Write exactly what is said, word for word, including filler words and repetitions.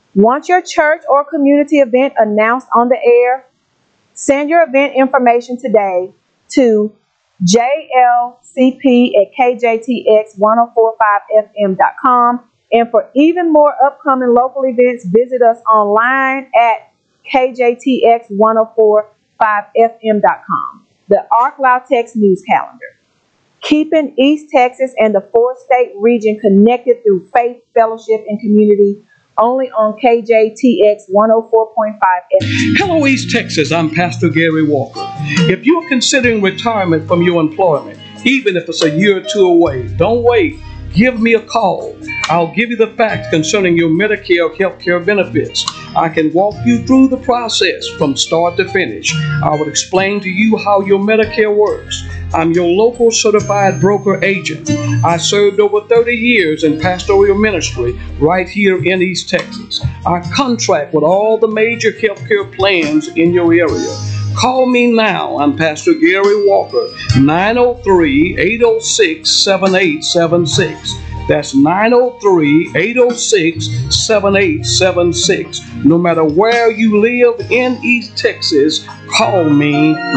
Want your church or community event announced on the air? Send your event information today to j l c p at k j t x ten forty-five f m dot com. And for even more upcoming local events, visit us online at k j t x ten forty-five f m dot com. The Ark Lautex News Calendar. Keeping East Texas and the four-state region connected through faith, fellowship, and community. Only on K J T X one oh four point five F M. Hello, East Texas. I'm Pastor Gary Walker. If you're considering retirement from your employment, even if it's a year or two away, don't wait. Give me a call. I'll give you the facts concerning your Medicare health care benefits. I can walk you through the process from start to finish. I will explain to you how your Medicare works. I'm your local certified broker agent. I served over thirty years in pastoral ministry right here in East Texas. I contract with all the major healthcare plans in your area. Call me now. I'm Pastor Gary Walker, nine oh three, eight oh six, seven eight seven six. That's nine oh three, eight oh six, seven eight seven six. No matter where you live in East Texas, call me